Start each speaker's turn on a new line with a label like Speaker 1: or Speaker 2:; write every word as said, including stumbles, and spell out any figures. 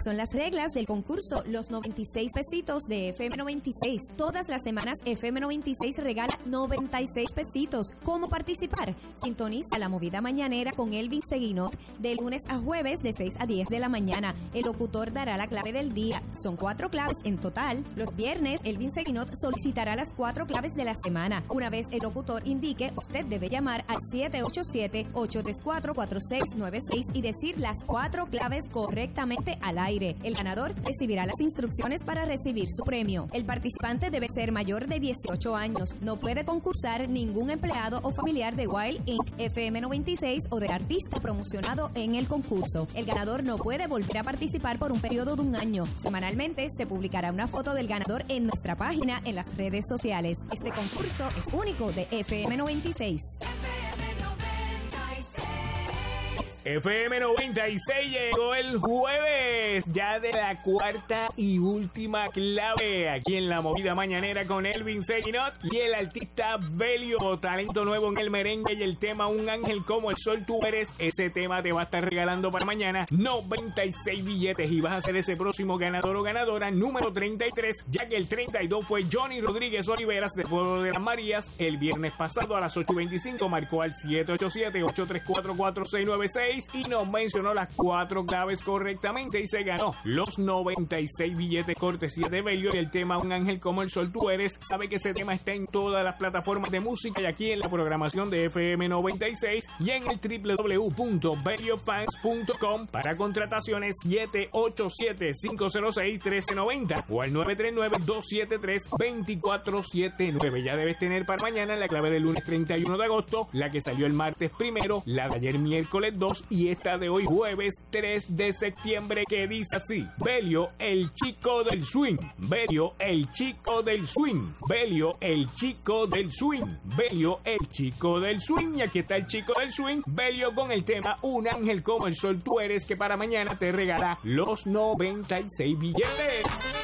Speaker 1: son las reglas del concurso Los noventa y seis pesitos de F M noventa y seis. Todas las semanas F M noventa y seis regala noventa y seis pesitos. ¿Cómo participar? Sintoniza la movida mañanera con Elvin Seguinot de lunes a jueves de seis a diez de la mañana. El locutor dará la clave del día. Son cuatro claves en total. Los viernes, Elvin Seguinot solicitará las cuatro claves de la semana. Una vez el locutor indique, usted debe llamar al siete ocho siete, ocho tres cuatro, cuatro seis nueve seis y decir las cuatro claves correctamente al aire. El ganador recibirá las instrucciones para recibir su premio. El participante debe ser mayor de dieciocho años. No puede concursar ningún empleado o familiar de Wild incorporated, F M noventa y seis o del artista promocionado en el concurso. El ganador no puede volver a participar por un periodo de un año. Semanalmente se publicará una foto del ganador en nuestra página en las redes sociales. Este concurso es único de F M noventa y seis.
Speaker 2: F M noventa y seis llegó el jueves, ya de la cuarta y última clave, aquí en la movida mañanera con Elvin Seguinot y el artista Belio, talento nuevo en el merengue y el tema Un ángel como el sol tú eres. Ese tema te va a estar regalando para mañana noventa y seis billetes y vas a ser ese próximo ganador o ganadora número treinta y tres, ya que el treinta y dos fue Johnny Rodríguez Oliveras de Pueblo de las Marías. El viernes pasado a las ocho y veinticinco marcó al siete ocho siete, ocho tres cuatro, cuatro seis nueve seis y nos mencionó las cuatro claves correctamente y se ganó los noventa y seis billetes cortesía de Belio y el tema Un ángel como el sol tú eres. Sabe que ese tema está en todas las plataformas de música y aquí en la programación de F M noventa y seis y en el doble u doble u doble u punto beliofans punto com. Para contrataciones siete ocho siete, cinco cero seis, uno tres nueve cero o al nueve tres nueve, dos siete tres, dos cuatro siete nueve. Ya debes tener para mañana la clave del lunes treinta y uno de agosto, la que salió el martes primero, la de ayer miércoles dos y esta de hoy jueves tres de septiembre, que dice así: Belio, el chico del swing. Belio, el chico del swing. Belio, el chico del swing. Belio, el chico del swing. Y aquí está el chico del swing, Belio, con el tema Un ángel como el sol tú eres, que para mañana te regala los noventa y seis billetes.